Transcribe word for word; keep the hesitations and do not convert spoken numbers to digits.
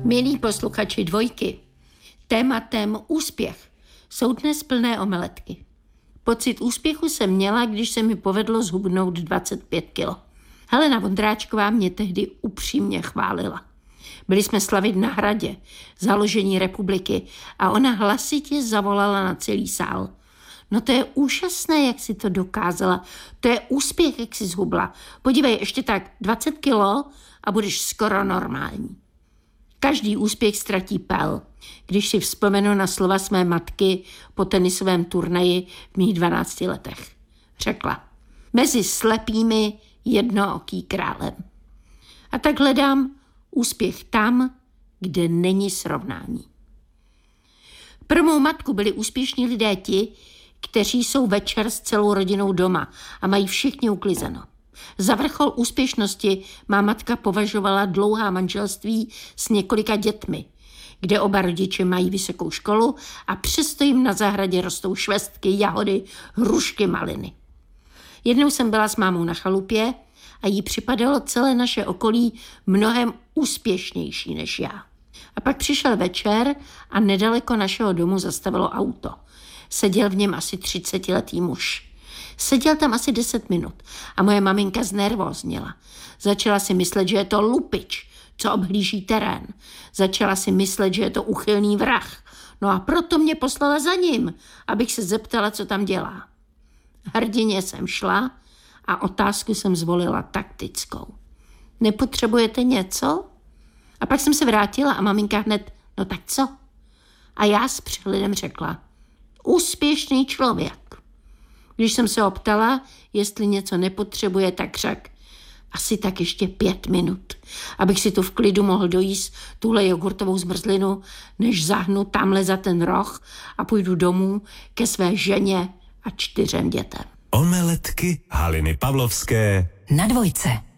Milí posluchači Dvojky, tématem úspěch jsou dnes plné omeletky. Pocit úspěchu jsem měla, když se mi povedlo zhubnout dvacet pět kilo. Helena Vondráčková mě tehdy upřímně chválila. Byli jsme slavit na Hradě, založení republiky, a ona hlasitě zavolala na celý sál. No to je úžasné, jak si to dokázala. To je úspěch, jak si zhubla. Podívej, ještě tak dvacet kilo a budeš skoro normální. Každý úspěch ztratí pel. Když si vzpomenu na slova své matky po tenisovém turnaji v mých dvanácti letech. Řekla, mezi slepými jednooký králem. A tak hledám úspěch tam, kde není srovnání. Pro mou matku byli úspěšní lidé ti, kteří jsou večer s celou rodinou doma a mají všichni uklizeno. Za vrchol úspěšnosti má matka považovala dlouhá manželství s několika dětmi, kde oba rodiče mají vysokou školu a přesto jim na zahradě rostou švestky, jahody, hrušky, maliny. Jednou jsem byla s mámou na chalupě a jí připadalo celé naše okolí mnohem úspěšnější než já. A pak přišel večer a nedaleko našeho domu zastavilo auto. Seděl v něm asi třicetiletý muž. Seděl tam asi deset minut a moje maminka znervózněla. Začala si myslet, že je to lupič, co obhlíží terén. Začala si myslet, že je to uchylný vrah. No a proto mě poslala za ním, abych se zeptala, co tam dělá. Hrdině jsem šla a otázku jsem zvolila taktickou. Nepotřebujete něco? A pak jsem se vrátila a maminka hned, no tak co? A já s přehledem řekla, úspěšný člověk. Když jsem se optala, jestli něco nepotřebuje, tak řekl, asi tak ještě pět minut, abych si tu v klidu mohl dojíst tuhle jogurtovou zmrzlinu, než zahnu tamhle za ten roh a půjdu domů ke své ženě a čtyřem dětem. Omeletky Haliny Pavlovské na Dvojce.